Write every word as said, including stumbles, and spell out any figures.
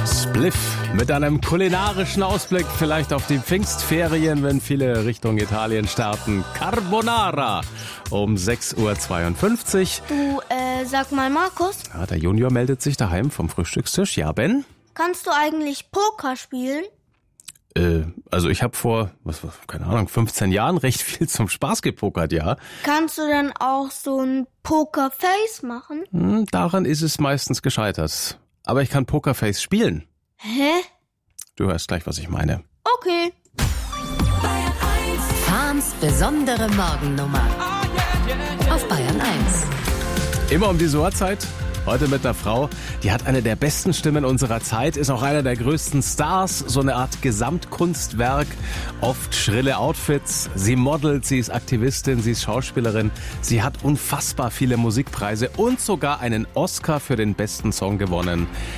Spliff mit einem kulinarischen Ausblick vielleicht auf die Pfingstferien, wenn viele Richtung Italien starten. Carbonara um sechs Uhr zweiundfünfzig. Du, äh, sag mal, Markus. Ja, der Junior meldet sich daheim vom Frühstückstisch. Ja, Ben? Kannst du eigentlich Poker spielen? Äh, also ich habe vor, was, was, keine Ahnung, fünfzehn Jahren recht viel zum Spaß gepokert, ja. Kannst du dann auch so ein Pokerface machen? Hm, daran ist es meistens gescheitert. Aber ich kann Pokerface spielen. Hä? Du hörst gleich, was ich meine. Okay. Fahns besondere Morgennummer auf Bayern eins. Immer um diese Uhrzeit. Heute mit einer Frau, die hat eine der besten Stimmen unserer Zeit, ist auch einer der größten Stars, so eine Art Gesamtkunstwerk, oft schrille Outfits. Sie modelt, sie ist Aktivistin, sie ist Schauspielerin. Sie hat unfassbar viele Musikpreise und sogar einen Oscar für den besten Song gewonnen.